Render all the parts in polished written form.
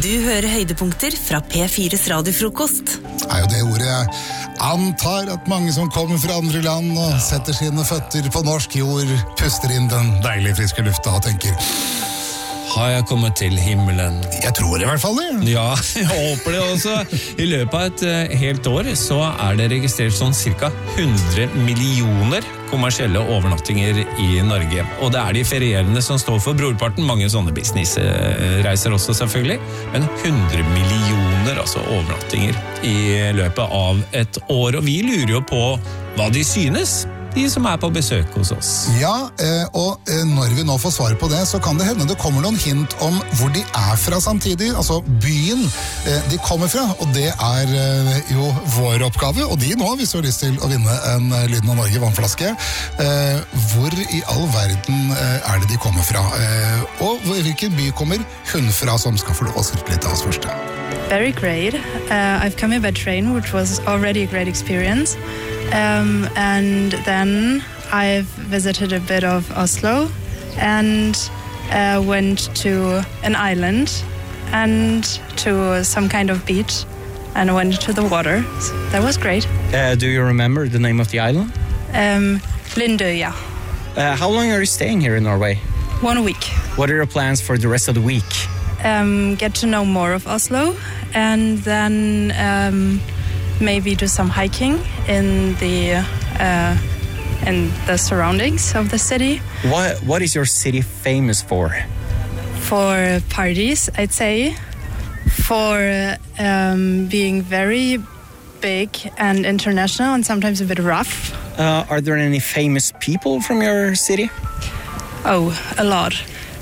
du høre høydepunkter fra P4's radiofrokost. Er jo det ordet jeg antar at mange som kommer fra andre land og setter sine føtter på norsk jord, puster inn den deilige friske lufta og tenker har jeg kommet til himmelen? Jeg tror i hvert fall det. Ja, jeg håper det også. I løpet av et helt år så det registrert sånn cirka 100 millioner kommersielle overnattinger i Norge. Og det de ferierende som står for brorparten, mange sånne businessreiser også selvfølgelig, men 100 millioner altså overnattinger i løpet av et år. Og vi lurer jo på hva de synes, de som på besøk hos oss. Ja, og når vi nå får svar på det, så kan det hende det kommer noen hint om hvor de fra samtidig, altså byen de kommer fra, og det jo vår oppgave, og de nå, hvis du har lyst til å vinne en Lyden av Norge vannflaske, hvor i all verden det de kommer fra, og hvilken by kommer hun fra som skal få lov å skrive litt av oss først? Very great. I've come here by train, which was already a great experience. And then I've visited a bit of Oslo and went to an island and to some kind of beach and went to the water. So that was great. Do you remember the name of the island? Lindøya. How long are you staying here in Norway? 1 week. What are your plans for the rest of the week? Get to know more of Oslo and then maybe do some hiking in the surroundings of the city. What is your city famous for? For parties, I'd say. For being very big and international and sometimes a bit rough. Are there any famous people from your city? Oh, a lot.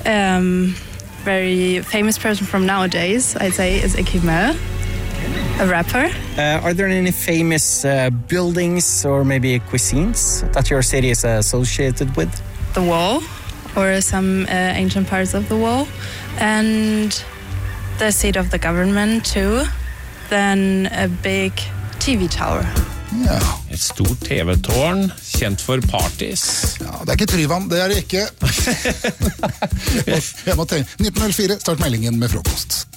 Very famous person from nowadays, I'd say, is Ekimel. A rapper. Are there any famous buildings or maybe cuisines that your city is associated with? The wall, or some ancient parts of the wall, and the seat of the government too. Then a big TV tower. Ja. Et stort TV-tårn, kjent for parties. Ja, det ikke Tryvann, det det ikke. Jeg må tenke. 1904, start meldingen med frokost.